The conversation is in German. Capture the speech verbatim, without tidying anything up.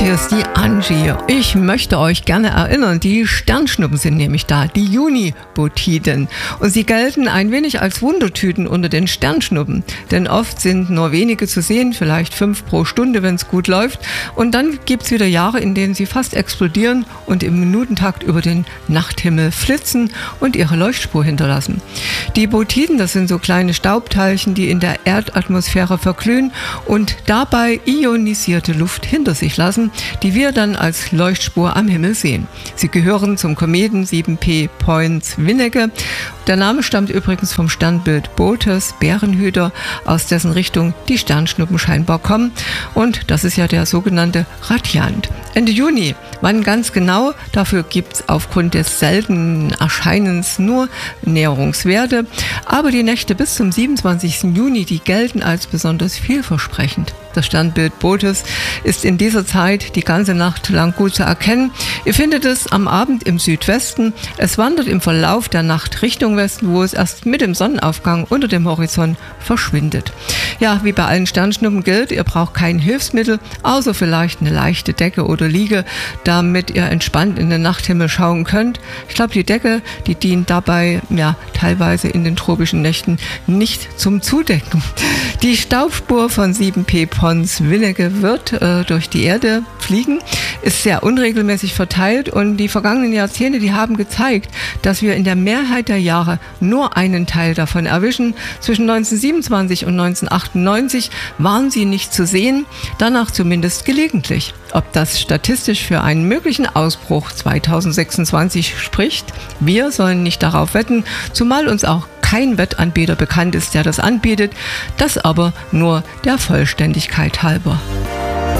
hier ist die Angie. Ich möchte euch gerne erinnern, die Sternschnuppen sind nämlich da, die Junibotiden. Und sie gelten ein wenig als Wundertüten unter den Sternschnuppen. Denn oft sind nur wenige zu sehen, vielleicht fünf pro Stunde, wenn es gut läuft. Und dann gibt es wieder Jahre, in denen sie fast explodieren und im Minutentakt über den Nachthimmel flitzen und ihre Leuchtspur hinterlassen. Die Botiden, das sind so kleine Staubteilchen, die in der Erdatmosphäre verglühen und dabei ionisierte Luft hinter sich lassen, die wir dann als Leuchtspur am Himmel sehen. Sie gehören zum Kometen sieben P Pons-Winnecke. Der Name stammt übrigens vom Sternbild Boötes, Bärenhüter, aus dessen Richtung die Sternschnuppen scheinbar kommen. Und das ist ja der sogenannte Radiant. Ende Juni. Wann ganz genau? Dafür gibt es aufgrund des seltenen Erscheinens nur Näherungswerte. Aber die Nächte bis zum siebenundzwanzigsten Juni, die gelten als besonders vielversprechend. Das Sternbild Boötes ist in dieser Zeit die ganze Nacht lang gut zu erkennen. Ihr findet es am Abend im Südwesten. Es wandert im Verlauf der Nacht Richtung Westen, wo es erst mit dem Sonnenaufgang unter dem Horizont verschwindet. Ja, wie bei allen Sternschnuppen gilt, ihr braucht kein Hilfsmittel, außer vielleicht eine leichte Decke oder Liege, damit ihr entspannt in den Nachthimmel schauen könnt. Ich glaube, die Decke, die dient dabei ja teilweise in den tropischen Nächten nicht zum Zudecken. Die Staubspur von sieben P Pons-Winnecke wird äh, durch die Erde fliegen, ist sehr unregelmäßig verteilt und die vergangenen Jahrzehnte, die haben gezeigt, dass wir in der Mehrheit der Jahre nur einen Teil davon erwischen. Zwischen neunzehnhundertsiebenundzwanzig und neunzehnhundertachtundneunzig waren sie nicht zu sehen, danach zumindest gelegentlich. Ob das statistisch für einen möglichen Ausbruch zweitausendsechsundzwanzig spricht, wir sollen nicht darauf wetten, zumal uns auch kein Wettanbieter bekannt ist, der das anbietet, das aber nur der Vollständigkeit halber.